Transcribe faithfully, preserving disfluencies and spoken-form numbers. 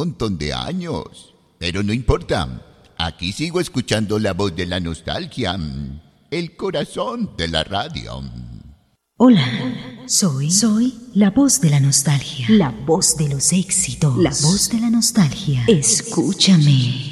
montón de años. Pero no importa. Aquí sigo escuchando la voz de la nostalgia. El corazón de la radio. Hola, soy, soy la voz de la nostalgia. La voz de los éxitos. La voz de la nostalgia. Escúchame.